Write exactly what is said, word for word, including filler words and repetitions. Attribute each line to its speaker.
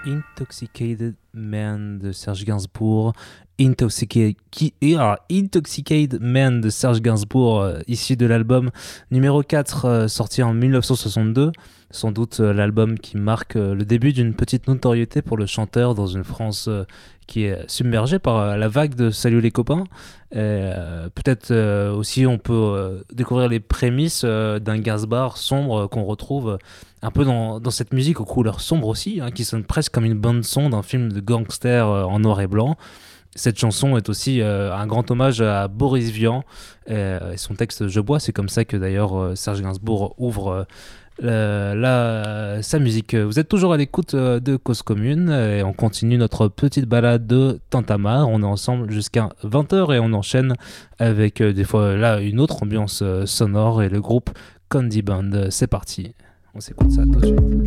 Speaker 1: Intoxicated Man de Serge Gainsbourg. Intoxicated, qui, ah, Intoxicated Man de Serge Gainsbourg, euh, issu de l'album numéro quatre, euh, sorti en dix-neuf cent soixante-deux. Sans doute euh, l'album qui marque euh, le début d'une petite notoriété pour le chanteur dans une France euh, qui est submergée par euh, la vague de Salut les copains. Et, euh, peut-être euh, aussi on peut euh, découvrir les prémices euh, d'un Gainsbourg sombre euh, qu'on retrouve euh, un peu dans, dans cette musique aux couleurs sombres aussi, hein, qui sonne presque comme une bande-son d'un film de gangster euh, en noir et blanc. Cette chanson est aussi euh, un grand hommage à Boris Vian et, et son texte Je bois. C'est comme ça que d'ailleurs euh, Serge Gainsbourg ouvre euh, la, la, sa musique. Vous êtes toujours à l'écoute euh, de Cause Commune et on continue notre petite balade de Tintamarre. On est ensemble jusqu'à vingt heures et on enchaîne avec euh, des fois là une autre ambiance euh, sonore et le groupe Candy Band. C'est parti, on s'écoute ça tout de suite.